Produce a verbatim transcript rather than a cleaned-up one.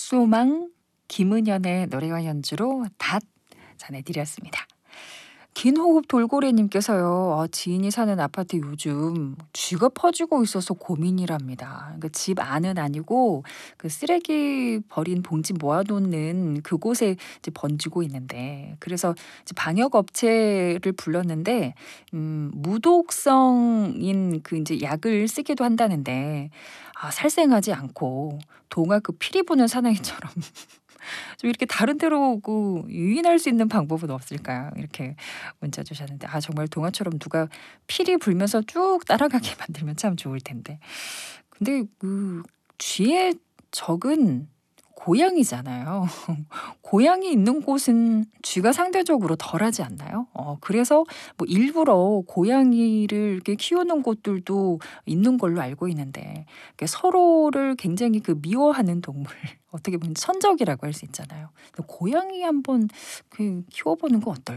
옥소망 김은현의 노래와 연주로 닷 전해드렸습니다. 긴 호흡 돌고래님께서요. 아, 지인이 사는 아파트 요즘 쥐가 퍼지고 있어서 고민이랍니다. 그러니까 집 안은 아니고 그 쓰레기 버린 봉지 모아놓는 그곳에 이제 번지고 있는데, 그래서 이제 방역 업체를 불렀는데 음, 무독성인 그 이제 약을 쓰기도 한다는데, 아, 살생하지 않고 동화 그 피리 부는 사나이처럼 좀 이렇게 다른 데로 그 유인할 수 있는 방법은 없을까요? 이렇게 문자 주셨는데, 아, 정말 동화처럼 누가 피리 불면서 쭉 따라가게 만들면 참 좋을 텐데. 근데 그 쥐의 적은 고양이잖아요. 고양이 있는 곳은 쥐가 상대적으로 덜하지 않나요? 어, 그래서 뭐 일부러 고양이를 이렇게 키우는 곳들도 있는 걸로 알고 있는데, 이렇게 서로를 굉장히 그 미워하는 동물, 어떻게 보면 천적이라고 할 수 있잖아요. 고양이 한번 그 키워보는 거 어떨까요?